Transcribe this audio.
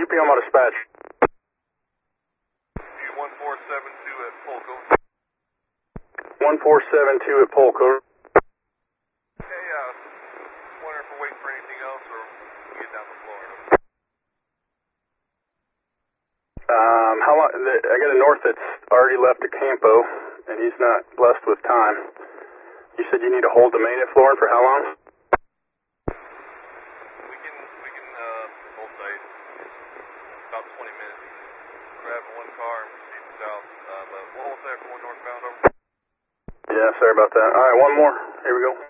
2 p.m. on dispatch. 1472 at Polko. 1472 at Polko. Okay, wondering if we're waiting for anything else or we get down the floor. How long? I got a north that's already left the Campo, and he's not blessed with time. You said you need to hold the main at Florin for how long? We can hold tight. About 20 minutes. We're having one car and proceed south, but we'll hold tight for one northbound over. Yeah, sorry about that. All right, one more. Here we go.